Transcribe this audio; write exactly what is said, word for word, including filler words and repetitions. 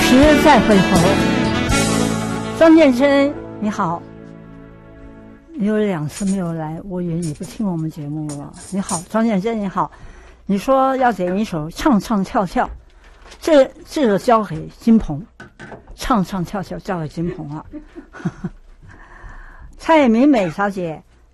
时再会后，张建生你好，你有两次没有来，我以为你不听我们节目了。你好，张建生你好，你说要点一首唱唱跳跳，这这个交给金鹏，唱唱跳跳交给金鹏啊。蔡明美小姐，